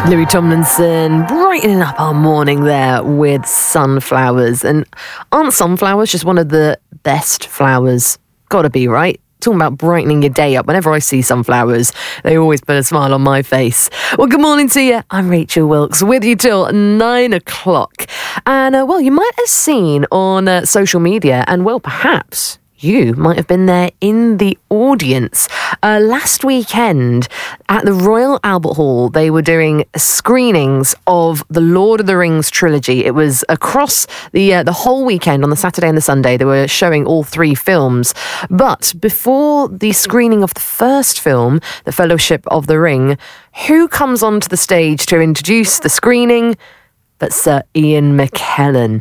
Louis Tomlinson brightening up our morning there with sunflowers. And aren't sunflowers just one of the best flowers? Gotta be, right? Talking about brightening your day up. Whenever I see sunflowers, they always put a smile on my face. Well, good morning to you. I'm Rachel Wilkes with you till 9 o'clock. And, you might have seen on social media, and, perhaps you might have been there in the audience. Last weekend at the Royal Albert Hall, they were doing screenings of the Lord of the Rings trilogy. It was across the whole weekend on the Saturday and the Sunday. They were showing all three films. But before the screening of the first film, The Fellowship of the Ring, who comes onto the stage to introduce the screening but Sir Ian McKellen?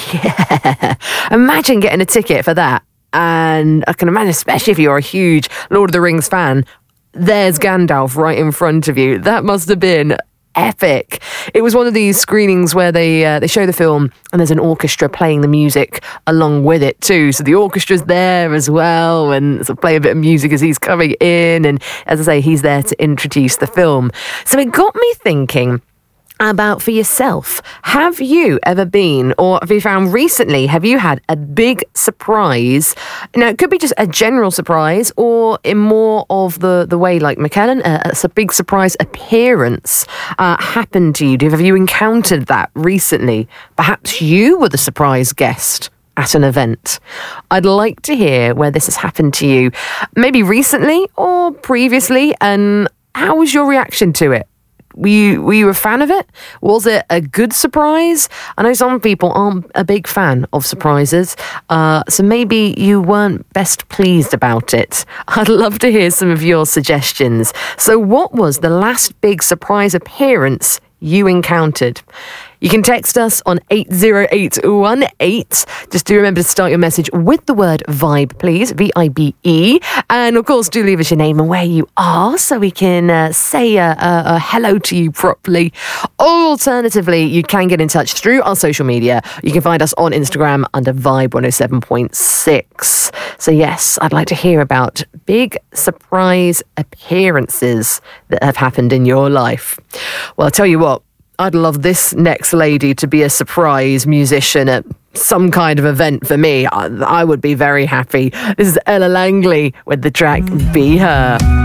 Yeah. Imagine getting a ticket for that. And I can imagine, especially if you're a huge Lord of the Rings fan, there's Gandalf right in front of you. That must have been epic. It was one of these screenings where they show the film and there's an orchestra playing the music along with it too. So the orchestra's there as well and sort of play a bit of music as he's coming in. And as I say, he's there to introduce the film. So it got me thinking about, for yourself, have you ever been, or have you found recently, have you had a big surprise? Now, it could be just a general surprise, or in more of the way like McKellen, a big surprise appearance happened to you. Have you encountered that recently? Perhaps you were the surprise guest at an event. I'd like to hear where this has happened to you, maybe recently or previously, and how was your reaction to it? Were you a fan of it? Was it a good surprise? I know some people aren't a big fan of surprises, so maybe you weren't best pleased about it. I'd love to hear some of your suggestions. So what was the last big surprise appearance you encountered? You can text us on 80818. Just do remember to start your message with the word vibe, please, V-I-B-E. And of course, do leave us your name and where you are so we can say a hello to you properly. Or alternatively, you can get in touch through our social media. You can find us on Instagram under Vibe 107.6. So yes, I'd like to hear about big surprise appearances that have happened in your life. Well, I'll tell you what, I'd love this next lady to be a surprise musician at some kind of event for me. I would be very happy. This is Ella Langley with the track Be Her.